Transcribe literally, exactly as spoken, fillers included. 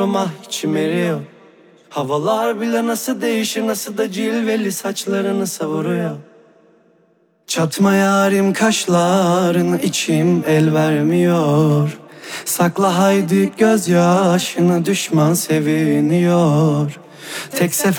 ama içim eriyor. Havalar bile nasıl değişir, nasıl da cilveli saçlarını savuruyor. Çatma yarim kaşlarını, içim el vermiyor. Sakla haydi gözyaşını, düşman seviniyor. Tek sefer